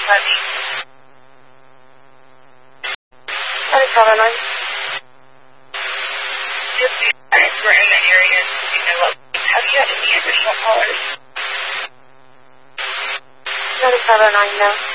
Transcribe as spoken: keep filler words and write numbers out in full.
heavy. seven seven nine. Just because we're in the area, you know, what, have you had any additional callers? seven seven nine, no.